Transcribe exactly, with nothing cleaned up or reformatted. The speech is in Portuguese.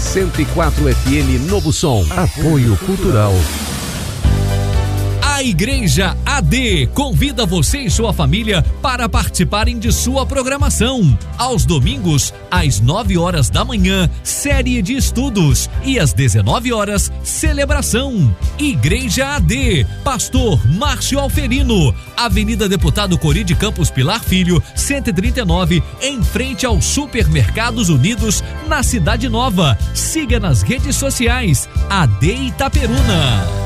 cento e quatro F M Novo Som. Apoio Cultural. A Igreja A D convida você e sua família para participarem de sua programação. Aos domingos, às nove horas da manhã, série de estudos, e às dezenove horas, celebração. Igreja A D, Pastor Márcio Alferino, Avenida Deputado Cori de Campos Pilar Filho, cento e trinta e nove, em frente aos Supermercados Unidos, na Cidade Nova. Siga nas redes sociais, A D Itaperuna.